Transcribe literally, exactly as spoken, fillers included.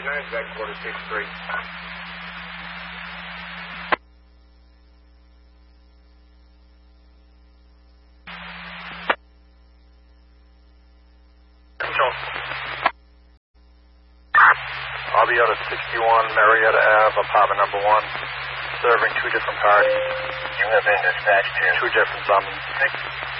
nine, back quarter six three. I'll be out at sixty-one Marietta Avenue, apartment number one, serving two different parties. You have been dispatched to two different summons. Six.